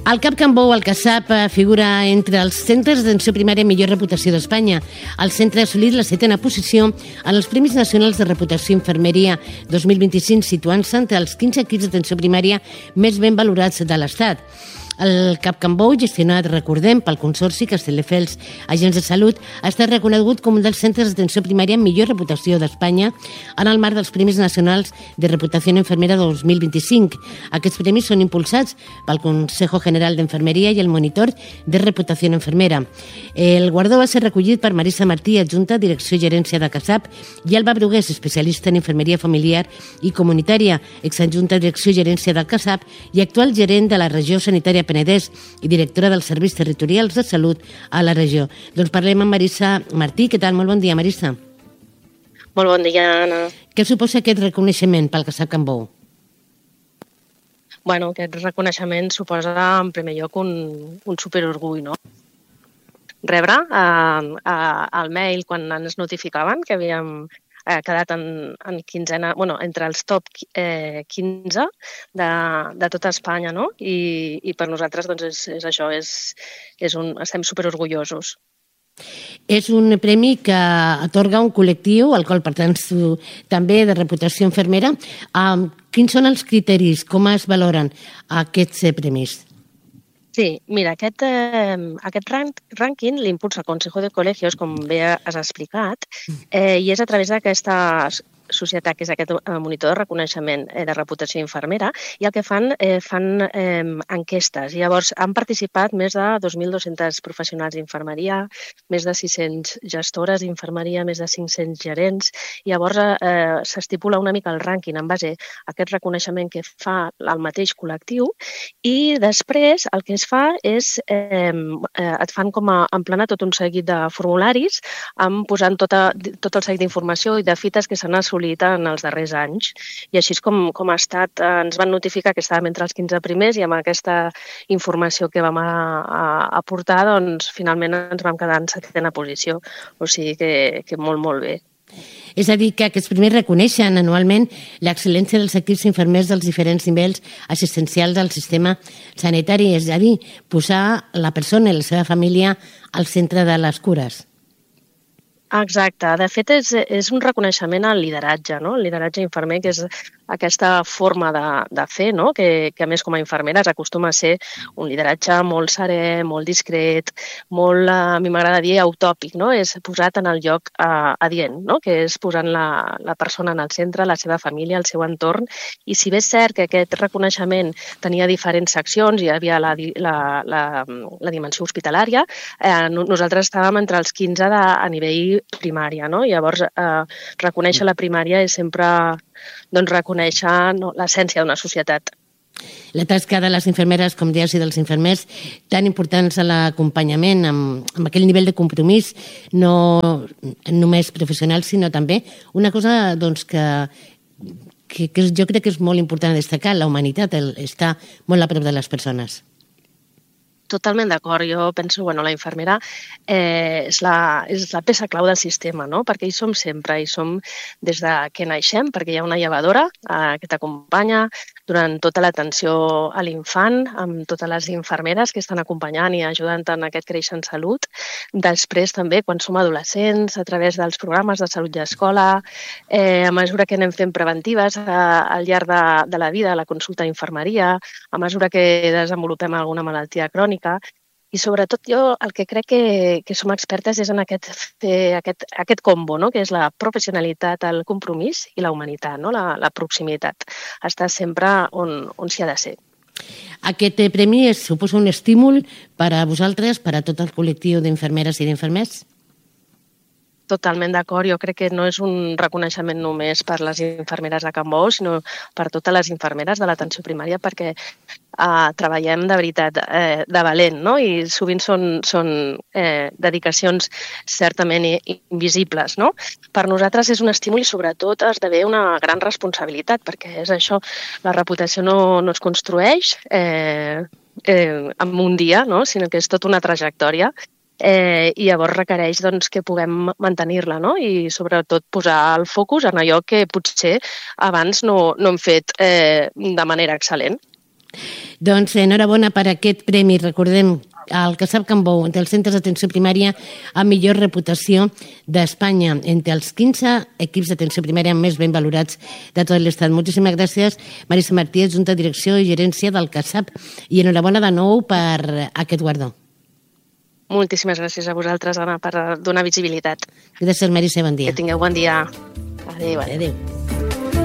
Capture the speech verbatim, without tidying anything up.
El Cap Can Bou, el CASAP, figura entre els centres d'atenció primària amb millor reputació d'Espanya. El centre ha assolit la setena posició en els Premis Nacionals de Reputació Infermeria dos mil vint-i-cinc, situant-se entre els quinze equips d'atenció primària més ben valorats de l'Estat. El Cap Can Bou, gestionat, recordem, pel Consorci Castelldefels Agents de Salut, ha estat reconegut com un dels centres d'atenció primària amb millor reputació d'Espanya en el marc dels Premis Nacionals de Reputació Enfermera dos mil vint-i-cinc. Aquests premis són impulsats pel Consejo General d'Enfermeria i el Monitor de Reputació Enfermera. El guardó va ser recollit per Marisa Martí, adjunta a Direcció i Gerència de CASAP, i Alba Brugués, especialista en infermeria familiar i comunitària, exadjunta a Direcció i Gerència del CASAP i actual gerent de la regió sanitària Penedès i directora dels Serveis Territorials de Salut a la regió. Doncs parlem amb Marisa Martí. Què tal? Molt bon dia, Marisa. Molt bon dia, Anna. Què suposa aquest reconeixement pel CASAP Can Bou? Bueno, aquest reconeixement suposa, en primer lloc, un, un superorgull, no? Rebre eh, eh, el mail quan ens notificaven que havíem ha quedat en, en quinzena, bueno, entre els top eh, quinze de, de tota Espanya, no? I, i per nosaltres doncs, és, és això, és, és un, estem superorgullosos. És un premi que atorga un col·lectiu, al qual pertanyo també, de reputació infermera. Um, quins són els criteris? Com es valoren aquests premis? Sí, mira, aquest, eh, aquest rank, rànquing l'impulsa el Consejo de Colegios, com bé has explicat, eh, i és a través d'aquesta societat, que és aquest monitor de reconeixement eh, de reputació infermera, i el que fan, eh, fan eh, enquestes. Llavors, han participat més de dos mil dos-cents professionals d'infermeria, més de sis-cents gestores d'infermeria, més de cinc-cents gerents. Llavors, eh, s'estipula una mica el rànquing en base a aquest reconeixement que fa el mateix col·lectiu, i després el que es fa és, eh, et fan com a emplenar tot un seguit de formularis, amb posant tota, tot el seguit d'informació i de fites que s'han assolit en els darrers anys. I així és com, com ha estat, ens van notificar que estàvem entre els quinze primers i amb aquesta informació que vam a, a, aportar, doncs finalment ens vam quedar en setena posició. O sigui que, que molt, molt bé. És a dir, que aquests primers reconeixen anualment l'excel·lència dels equips infermers dels diferents nivells assistencials del sistema sanitari, és a dir, posar la persona i la seva família al centre de les cures. Exacte. De fet, és, és un reconeixement al lideratge, no? El lideratge infermer, que és aquesta forma de, de fer, no? Que, que a més com a infermeres acostuma a ser un lideratge molt serè, molt discret, molt, a mi m'agrada dir, utòpic, no? És posat en el lloc eh, adient, no? Que és posant la, la persona en el centre, la seva família, el seu entorn. I si bé és cert que aquest reconeixement tenia diferents seccions, hi havia la, la, la, la dimensió hospitalària, eh, nosaltres estàvem entre els quinze de, a nivell primària, no? Llavors, eh, reconèixer la primària és sempre doncs, reconèixer no, l'essència d'una societat. La tasca de les infermeres, com deies, i dels infermers, tan importants a l'acompanyament, amb, amb aquell nivell de compromís, no només professional, sinó també una cosa doncs, que, que, que jo crec que és molt important destacar, la humanitat, el, està molt a prop de les persones. Totalment d'acord. Jo penso, bueno, la infermera eh, és, la, és la peça clau del sistema, no? Perquè hi som sempre, hi som des de que naixem, perquè hi ha una llevadora eh, que t'acompanya durant tota l'atenció a l'infant, amb totes les infermeres que estan acompanyant i ajudant en aquest creixer en salut. Després també, quan som adolescents, a través dels programes de salut i escola, eh, a mesura que anem fent preventives eh, al llarg de, de la vida, la consulta d'infermeria, a mesura que desenvolupem alguna malaltia crònica, i sobretot jo el que crec que, que som expertes és en aquest, aquest, aquest combo, no? Que és la professionalitat, el compromís i la humanitat, no? la, la proximitat. Estar sempre on, on s'hi ha de ser. Aquest premi suposa un estímul per a vosaltres, per a tot el col·lectiu d'infermeres i d'infermers? Totalment d'acord. Jo crec que no és un reconeixement només per les infermeres de Can Bou, sinó per totes les infermeres de l'atenció primària, perquè eh, treballem de veritat eh, de valent, no? I sovint són, són eh, dedicacions certament invisibles, no? Per nosaltres és un estímul i sobretot esdevé una gran responsabilitat, perquè és això, la reputació no, no es construeix eh, eh, en un dia, no? Sinó que és tota una trajectòria. Eh, i llavors requereix doncs, que puguem mantenir-la, no? I sobretot posar el focus en allò que potser abans no, no hem fet eh, de manera excel·lent. Doncs enhorabona per aquest premi, recordem, el CASAP Can Bou, entre els centres d'atenció primària amb millor reputació d'Espanya, entre els quinze equips d'atenció primària més ben valorats de tot l'Estat. Moltíssimes gràcies, Marisa Martí, Junta de Direcció i Gerència del CASAP, i enhorabona de nou per aquest guardó. Moltíssimes gràcies a vosaltres, Anna, per donar visibilitat. Gràcies, Marisa, bon dia. Que tingueu bon dia. Adéu. Adéu.